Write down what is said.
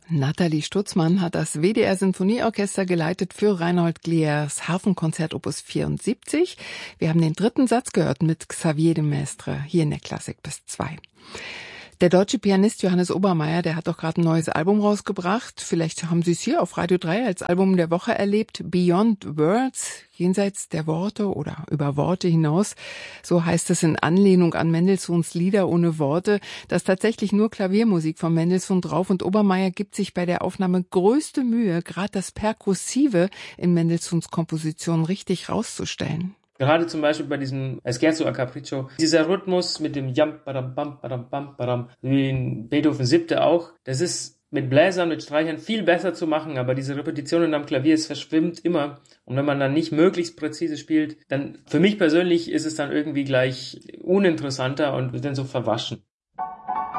Nathalie Stutzmann hat das WDR Sinfonieorchester geleitet für Reinhold Gliers Harfenkonzert Opus 74. Wir haben den dritten Satz gehört mit Xavier de Maistre hier in der Klassik bis 2. Der deutsche Pianist Johannes Obermaier, der hat doch gerade ein neues Album rausgebracht. Vielleicht haben Sie es hier auf Radio 3 als Album der Woche erlebt. Beyond Words, jenseits der Worte oder über Worte hinaus. So heißt es in Anlehnung an Mendelssohns Lieder ohne Worte. Da ist tatsächlich nur Klaviermusik von Mendelssohn drauf und Obermaier gibt sich bei der Aufnahme größte Mühe, gerade das Perkussive in Mendelssohns Komposition richtig rauszustellen. Gerade zum Beispiel bei diesem Scherzo a Capriccio, dieser Rhythmus mit dem Jam, badam, bam, badam, bam, badam, wie in Beethoven 7. auch, das ist mit Bläsern, mit Streichern viel besser zu machen, aber diese Repetitionen am Klavier, es verschwimmt immer. Und wenn man dann nicht möglichst präzise spielt, dann, für mich persönlich ist es dann irgendwie gleich uninteressanter und wird dann so verwaschen.